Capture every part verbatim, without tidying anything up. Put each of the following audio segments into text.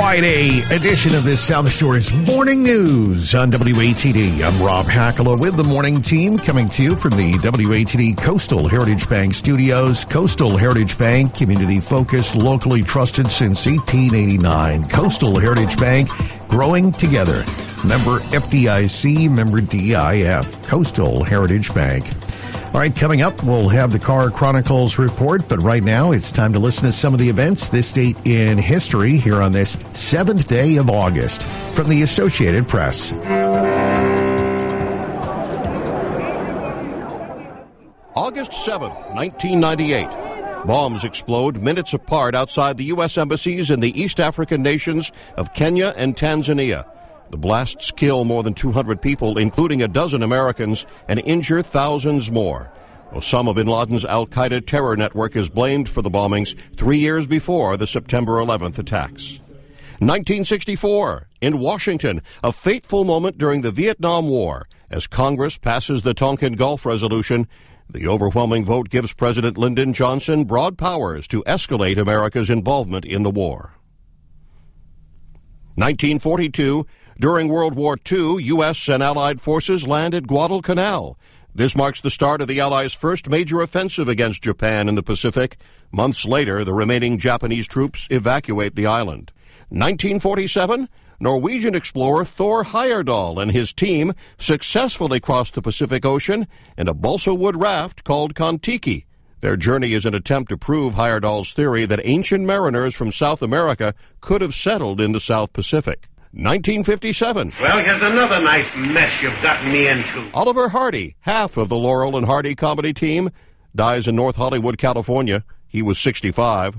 Friday edition of this South Shore's Morning News on W A T D. I'm Rob Hackala with the morning team coming to you from the W A T D Coastal Heritage Bank studios. Coastal Heritage Bank, community focused, locally trusted since eighteen eighty-nine. Coastal Heritage Bank, growing together. Member F D I C, member D I F. Coastal Heritage Bank. All right, coming up, we'll have the Car Chronicles report, but right now it's time to listen to some of the events this date in history here on this seventh day of August from the Associated Press. August seventh, nineteen ninety-eight. Bombs explode minutes apart outside the U S embassies in the East African nations of Kenya and Tanzania. The blasts kill more than two hundred people, including a dozen Americans, and injure thousands more. Osama bin Laden's al-Qaeda terror network is blamed for the bombings three years before the September eleventh attacks. nineteen sixty-four, in Washington, a fateful moment during the Vietnam War. As Congress passes the Tonkin Gulf Resolution, the overwhelming vote gives President Lyndon Johnson broad powers to escalate America's involvement in the war. nineteen forty-two, during World War Two, U S and Allied forces land at Guadalcanal. This marks the start of the Allies' first major offensive against Japan in the Pacific. Months later, the remaining Japanese troops evacuate the island. nineteen forty-seven, Norwegian explorer Thor Heyerdahl and his team successfully crossed the Pacific Ocean in a balsa wood raft called Kon-Tiki. Their journey is an attempt to prove Heyerdahl's theory that ancient mariners from South America could have settled in the South Pacific. nineteen fifty-seven. Well, here's another nice mess you've gotten me into. Oliver Hardy, half of the Laurel and Hardy comedy team, dies in North Hollywood, California. He was sixty-five.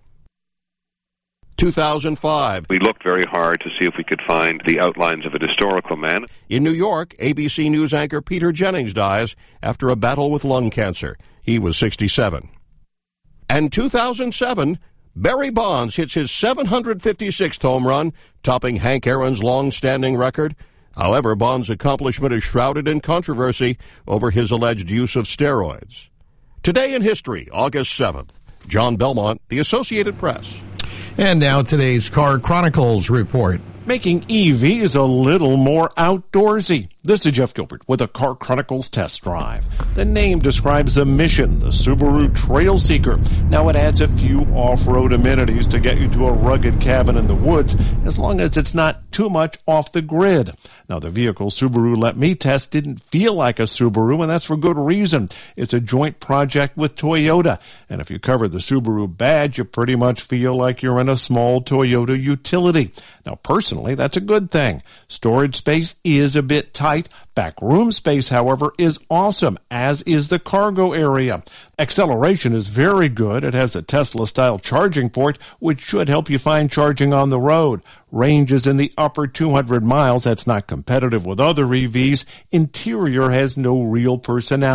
two thousand five. We looked very hard to see if we could find the outlines of a historical man. In New York, A B C News anchor Peter Jennings dies after a battle with lung cancer. He was sixty-seven. And two thousand seven, Barry Bonds hits his seven hundred fifty-sixth home run, topping Hank Aaron's long-standing record. However, Bonds' accomplishment is shrouded in controversy over his alleged use of steroids. Today in history, August seventh. John Belmont, The Associated Press. And now today's Car Chronicles report. Making E Vs a little more outdoorsy. This is Jeff Gilbert with a Car Chronicles test drive. The name describes the mission, the Subaru Trail Seeker. Now it adds a few off-road amenities to get you to a rugged cabin in the woods, as long as it's not too much off the grid. Now the vehicle Subaru let me test didn't feel like a Subaru, and that's for good reason. It's a joint project with Toyota, and if you cover the Subaru badge, you pretty much feel like you're in a small Toyota utility. Now personally, that's a good thing. Storage space is a bit tight. Back room space, however, is awesome, as is the cargo area. Acceleration is very good. It has a Tesla-style charging port, which should help you find charging on the road. Range is in the upper two hundred miles. That's not competitive with other E Vs. Interior has no real personality.